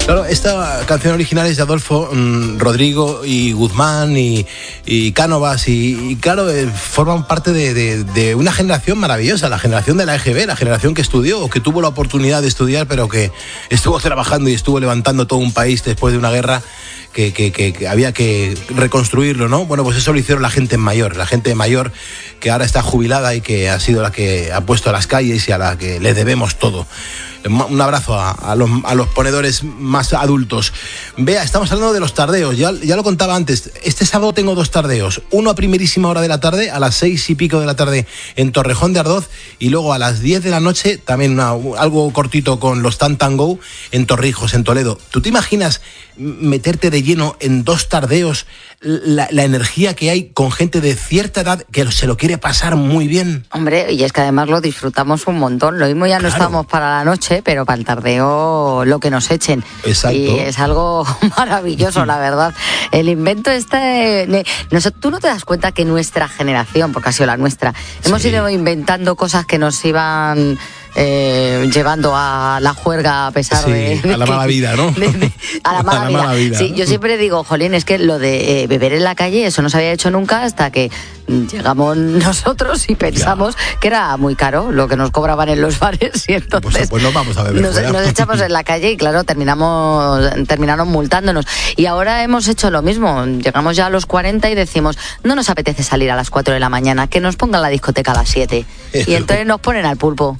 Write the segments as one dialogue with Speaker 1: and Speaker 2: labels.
Speaker 1: Claro, esta canción original es de Adolfo, Rodrigo y Guzmán y Cánovas y claro, forman parte de una generación maravillosa, la generación de la EGB, la generación que estudió o que tuvo la oportunidad de estudiar, pero que estuvo trabajando y estuvo levantando todo un país después de una guerra que había que reconstruirlo, ¿no? Bueno, pues eso lo hicieron la gente mayor que ahora está jubilada y que ha sido la que ha puesto a las calles y a la que le debemos todo. Un abrazo a los ponedores más adultos. Bea, estamos hablando de los tardeos, ya lo contaba antes. Este sábado tengo 2 tardeos, uno a primerísima hora de la tarde, a las 6 y pico de la tarde en Torrejón de Ardoz, y luego a las 10 de la noche, también algo cortito con los Tan Go en Torrijos, en Toledo. ¿Tú te imaginas meterte de lleno en 2 tardeos la energía que hay con gente de cierta edad que se lo quiere pasar muy bien?
Speaker 2: Hombre, y es que además lo disfrutamos un montón. Lo mismo ya no estamos para la noche, pero para el tardeo lo que nos echen.
Speaker 1: Exacto.
Speaker 2: Y es algo maravilloso, la verdad. El invento tú no te das cuenta que nuestra generación, porque ha sido la nuestra, hemos ido inventando cosas que nos iban llevando a la juerga a pesar de
Speaker 1: a la mala vida, ¿no?
Speaker 2: A la mala vida. Sí, yo siempre digo, jolín, es que lo de beber en la calle, eso no se había hecho nunca hasta que llegamos nosotros y pensamos que era muy caro lo que nos cobraban en los bares y entonces
Speaker 1: pues nos vamos a beber
Speaker 2: nos echamos en la calle y claro, terminaron multándonos. Y ahora hemos hecho lo mismo, llegamos ya a los 40 y decimos, no nos apetece salir a las 4 de la mañana, que nos pongan la discoteca a las 7 y entonces nos ponen al pulpo.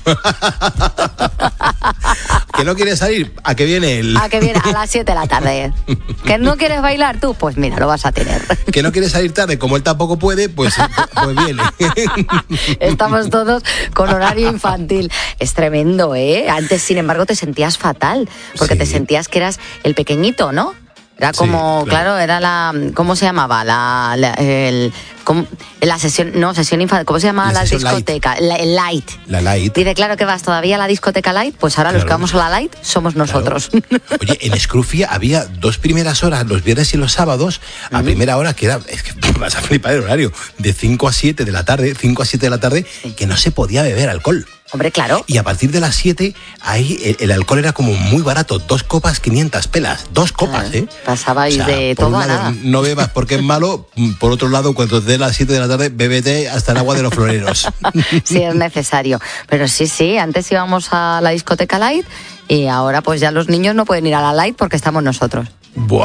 Speaker 1: ¿Que no quieres salir? ¿A qué viene él?
Speaker 2: A que viene a las 7 de la tarde. ¿Que no quieres bailar tú? Pues mira, lo vas a tener.
Speaker 1: ¿Que no quieres salir tarde? Como él tampoco puede, pues viene.
Speaker 2: Estamos todos con horario infantil. Es tremendo, ¿eh? Antes, sin embargo, te sentías fatal, porque te sentías que eras el pequeñito, ¿no? Era como, claro, era la... ¿Cómo se llamaba? La sesión... No, sesión infantil. ¿Cómo se llamaba la discoteca? El Light.
Speaker 1: La Light.
Speaker 2: Dice, claro que vas todavía a la discoteca Light, pues ahora los que vamos a la Light somos nosotros.
Speaker 1: Oye, en Scrufia había 2 primeras horas, los viernes y los sábados, a primera hora, que era... Es que vas a flipar el horario, de 5 a 7 de la tarde, que no se podía beber alcohol.
Speaker 2: Hombre, claro.
Speaker 1: Y a partir de las 7, ahí el alcohol era como muy barato. 2 copas, 500 pelas. 2 copas, ¿eh?
Speaker 2: Pasabais de todo a nada.
Speaker 1: No bebas porque es malo. Por otro lado, cuando te dé las 7 de la tarde, bébete hasta el agua de los floreros.
Speaker 2: Sí, es necesario. Pero sí, antes íbamos a la discoteca Light y ahora pues ya los niños no pueden ir a la Light porque estamos nosotros.
Speaker 1: Buah.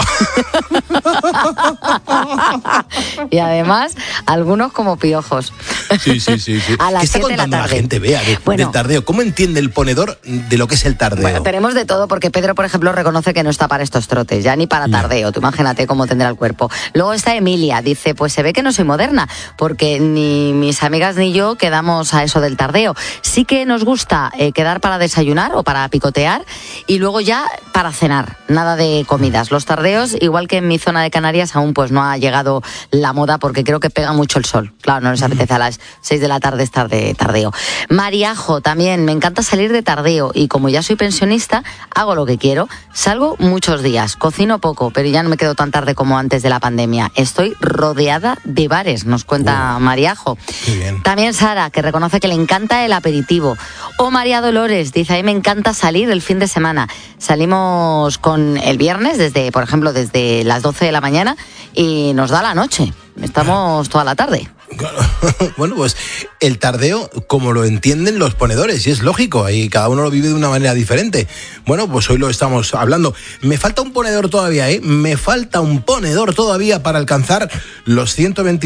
Speaker 2: Y además, algunos como piojos.
Speaker 1: Sí.
Speaker 2: A las 7 de la tarde.
Speaker 1: La gente vea del tardeo. ¿Cómo entiende el ponedor de lo que es el tardeo?
Speaker 2: Bueno, tenemos de todo, porque Pedro, por ejemplo, reconoce que no está para estos trotes, ya ni para tardeo. Tú imagínate cómo tendrá el cuerpo. Luego está Emilia, dice, pues se ve que no soy moderna, porque ni mis amigas ni yo quedamos a eso del tardeo. Sí que nos gusta quedar para desayunar o para picotear y luego ya para cenar. Nada de comidas. Los tardeos, igual que en mi zona de Canarias, aún pues no ha llegado la moda porque creo que pega mucho el sol. Claro, no les apetece a las 6 de la tarde estar de tardeo. Mariajo, también, me encanta salir de tardeo y como ya soy pensionista, hago lo que quiero. Salgo muchos días, cocino poco, pero ya no me quedo tan tarde como antes de la pandemia. Estoy rodeada de bares, nos cuenta Mariajo.
Speaker 1: Qué bien.
Speaker 2: También Sara, que reconoce que le encanta el aperitivo. O María Dolores, dice, a mí me encanta salir el fin de semana. Salimos con el viernes, por ejemplo, desde las 12 de la mañana y nos da la noche. Estamos toda la tarde.
Speaker 1: Claro. Bueno, pues el tardeo, como lo entienden los ponedores, y es lógico, ahí cada uno lo vive de una manera diferente. Bueno, pues hoy lo estamos hablando. Me falta un ponedor todavía, me falta un ponedor todavía para alcanzar los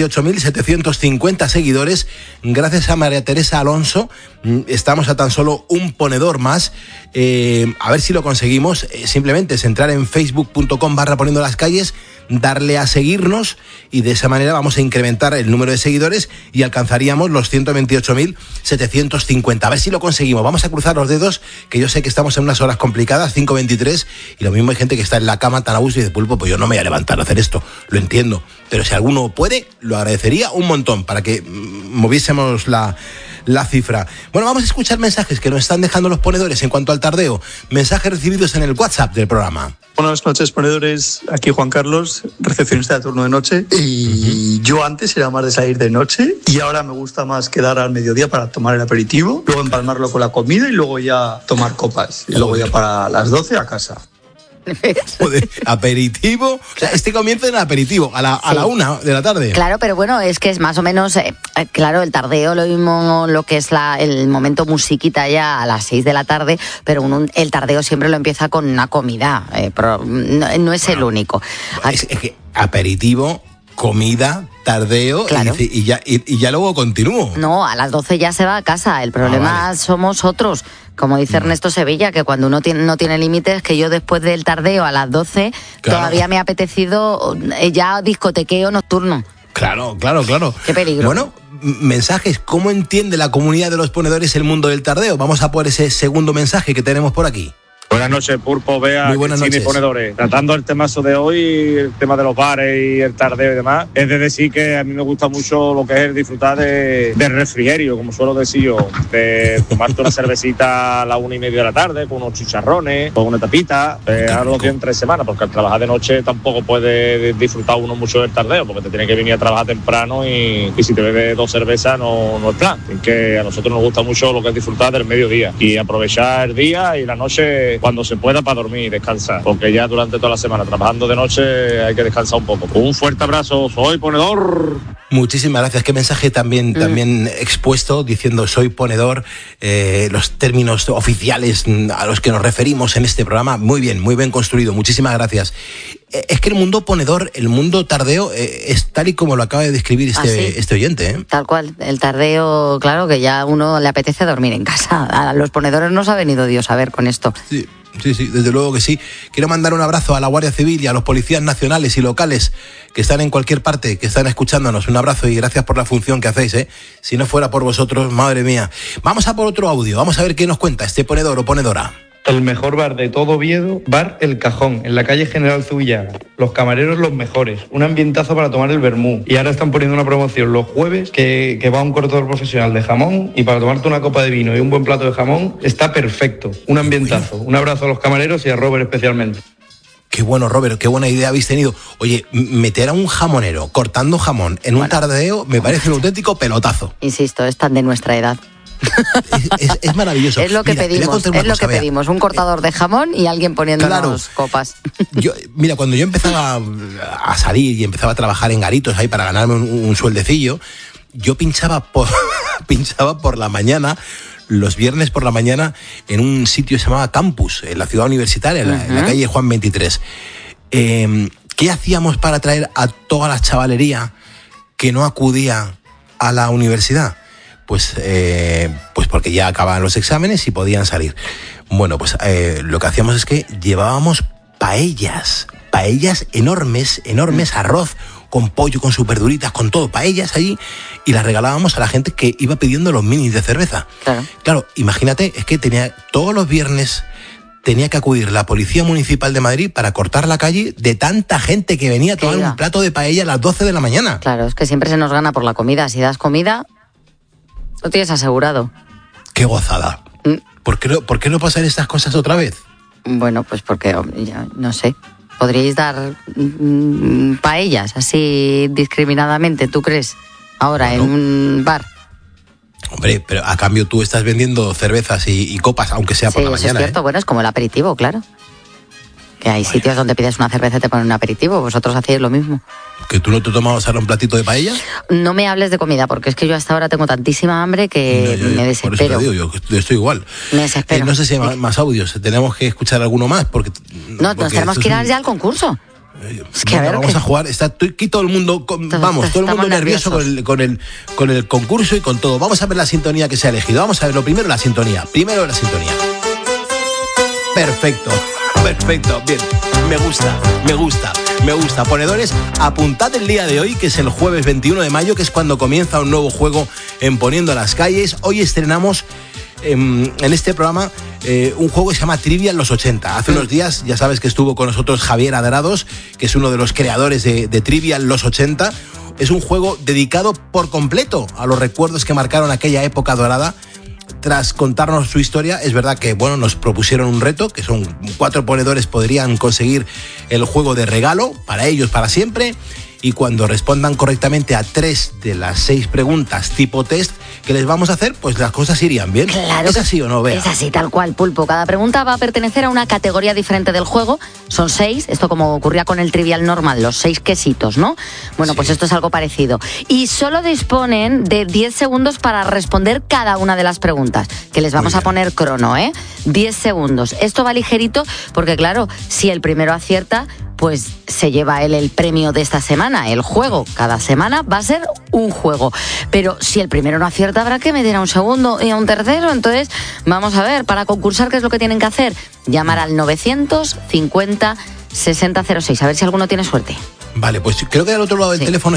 Speaker 1: 128.750 seguidores. Gracias a María Teresa Alonso, estamos a tan solo un ponedor más. A ver si lo conseguimos. Simplemente es entrar en facebook.com/poniendo las calles, darle a seguirnos y de esa manera vamos a incrementar el número de seguidores y alcanzaríamos los 128.750. A ver si lo conseguimos. Vamos a cruzar los dedos, que yo sé que estamos en unas horas complicadas, 5:23, y lo mismo hay gente que está en la cama tan a gusto y dice, Pulpo, pues yo no me voy a levantar a hacer esto. Lo entiendo. Pero si alguno puede, lo agradecería un montón para que moviésemos la cifra. Bueno, vamos a escuchar mensajes que nos están dejando los ponedores en cuanto al tardeo. Mensajes recibidos en el WhatsApp del programa.
Speaker 3: Buenas noches, ponedores. Aquí Juan Carlos, recepcionista de turno de noche. Y yo antes era más de salir de noche y ahora me gusta más quedar al mediodía para tomar el aperitivo, luego empalmarlo con la comida y luego ya tomar copas. Y luego ya para las 12 a casa.
Speaker 1: Aperitivo. O sea, este comienza en aperitivo, a la 1 de la tarde.
Speaker 2: Claro, pero bueno, es que es más o menos, claro, el tardeo, lo mismo lo que es el momento musiquita ya a las 6 de la tarde, pero el tardeo siempre lo empieza con una comida, no es el único.
Speaker 1: Es que aperitivo, comida, tardeo,
Speaker 2: claro.
Speaker 1: y ya luego continúo.
Speaker 2: No, a las 12 ya se va a casa, el problema somos otros. Como dice Ernesto Sevilla, que cuando uno no tiene límites, que yo después del tardeo a las 12 todavía me ha apetecido ya discotequeo nocturno.
Speaker 1: Claro.
Speaker 2: Qué peligro.
Speaker 1: Bueno, mensajes, ¿cómo entiende la comunidad de los ponedores el mundo del tardeo? Vamos a por ese segundo mensaje que tenemos por aquí.
Speaker 4: Buenas noches, Pulpo, Bea,
Speaker 1: Muy buenas noches.
Speaker 4: Ponedores. Tratando el temazo de hoy, el tema de los bares y el tardeo y demás, es de decir que a mí me gusta mucho lo que es el disfrutar del refrigerio, como suelo decir yo, de tomarte una cervecita a la 1:30 de la tarde, con unos chicharrones, con una tapita, ahora lo tienen 3 semanas, porque al trabajar de noche tampoco puede disfrutar uno mucho del tardeo, porque te tiene que venir a trabajar temprano y si te bebes 2 cervezas no es plan. Es que a nosotros nos gusta mucho lo que es disfrutar del mediodía y aprovechar el día y la noche cuando se pueda para dormir y descansar, porque ya durante toda la semana trabajando de noche hay que descansar un poco. Un fuerte abrazo, soy ponedor.
Speaker 1: Muchísimas gracias, qué mensaje también expuesto, diciendo soy ponedor, los términos oficiales a los que nos referimos en este programa, muy bien construido, muchísimas gracias. Es que el mundo ponedor, el mundo tardeo, es tal y como lo acaba de describir este oyente.
Speaker 2: Tal cual, el tardeo, claro que ya a uno le apetece dormir en casa. A los ponedores nos ha venido Dios a ver con esto.
Speaker 1: Sí, desde luego que sí. Quiero mandar un abrazo a la Guardia Civil y a los policías nacionales y locales que están en cualquier parte, que están escuchándonos. Un abrazo y gracias por la función que hacéis, ¿eh? Si no fuera por vosotros, madre mía. Vamos a por otro audio, vamos a ver qué nos cuenta este ponedor o ponedora.
Speaker 5: El mejor bar de todo Oviedo, Bar El Cajón, en la calle General Zubillaga. Los camareros los mejores, un ambientazo para tomar el vermú. Y ahora están poniendo una promoción los jueves que va un cortador profesional de jamón y para tomarte una copa de vino y un buen plato de jamón está perfecto. Un ambientazo. Un abrazo a los camareros y a Robert especialmente.
Speaker 1: Qué bueno, Robert, qué buena idea habéis tenido. Oye, meter a un jamonero cortando jamón en un tardeo me parece un auténtico pelotazo.
Speaker 2: Insisto, es tan de nuestra edad.
Speaker 1: Es maravilloso.
Speaker 2: Es lo que pedimos, un cortador de jamón y alguien poniéndonos copas.
Speaker 1: Cuando yo empezaba a salir y empezaba a trabajar en garitos ahí para ganarme un sueldecillo, yo pinchaba por la mañana, los viernes por la mañana, en un sitio que se llamaba Campus, en la ciudad universitaria, en la calle Juan 23. ¿Qué hacíamos para atraer a toda la chavalería que no acudía a la universidad? Pues porque ya acababan los exámenes y podían salir. Bueno, pues lo que hacíamos es que llevábamos paellas enormes, arroz con pollo, con sus verduritas, con todo, paellas allí, y las regalábamos a la gente que iba pidiendo los minis de cerveza. Claro, imagínate, es que todos los viernes tenía que acudir la Policía Municipal de Madrid para cortar la calle de tanta gente que venía a tomar un plato de paella a las 12 de la mañana.
Speaker 2: Claro, es que siempre se nos gana por la comida. Si das comida, lo tienes asegurado.
Speaker 1: ¡Qué gozada! ¿Por qué no pasan estas cosas otra vez?
Speaker 2: Bueno, pues porque, ya, no sé, podríais dar paellas así discriminadamente, ¿tú crees? Ahora, en un bar.
Speaker 1: Hombre, pero a cambio tú estás vendiendo cervezas y copas, aunque sea por la mañana. Sí,
Speaker 2: es cierto, bueno, es como el aperitivo, claro. Que hay sitios donde pides una cerveza y te ponen un aperitivo, vosotros hacéis lo mismo.
Speaker 1: ¿Que tú no te tomabas ahora un platito de paella?
Speaker 2: No me hables de comida, porque es que yo hasta ahora tengo tantísima hambre que me desespero.
Speaker 1: Por eso te digo, yo estoy igual.
Speaker 2: Me desespero.
Speaker 1: No sé si hay más audios, tenemos que escuchar alguno más. Porque
Speaker 2: nos tenemos que ir ya al concurso.
Speaker 1: Es que vamos a jugar, está aquí todo el mundo, todo el mundo nervioso con el concurso y con todo. Vamos a ver la sintonía que se ha elegido. Vamos a ver primero la sintonía. Perfecto, bien, me gusta. Ponedores, apuntad el día de hoy, que es el jueves 21 de mayo, que es cuando comienza un nuevo juego en Poniendo las Calles. Hoy estrenamos en este programa un juego que se llama Trivia en los 80. Hace unos días, ya sabes que estuvo con nosotros Javier Adrados, que es uno de los creadores de Trivia en los 80. Es un juego dedicado por completo a los recuerdos que marcaron aquella época dorada. Tras contarnos su historia, es verdad que nos propusieron un reto, que son 4 ponedores podrían conseguir el juego de regalo para ellos para siempre, y cuando respondan correctamente a 3 de las 6 preguntas tipo test que les vamos a hacer, pues las cosas irían bien.
Speaker 2: Claro.
Speaker 1: ¿Es así o no, Bea?
Speaker 2: Es así, tal cual, Pulpo. Cada pregunta va a pertenecer a una categoría diferente del juego. Son 6, esto como ocurría con el trivial normal, los 6 quesitos, ¿no? Bueno,
Speaker 1: Sí.
Speaker 2: pues esto es algo parecido. Y solo disponen de 10 segundos para responder cada una de las preguntas, que les vamos a poner crono, 10 segundos. Esto va ligerito porque, claro, si el primero acierta, pues se lleva él el premio de esta semana, el juego. Cada semana va a ser un juego. Pero si el primero no acierta, habrá que meter a un segundo y a un tercero. Entonces, vamos a ver, para concursar, ¿qué es lo que tienen que hacer? Llamar al 950 6006, a ver si alguno tiene suerte.
Speaker 1: Vale, pues creo que al otro lado del
Speaker 2: Sí.
Speaker 1: teléfono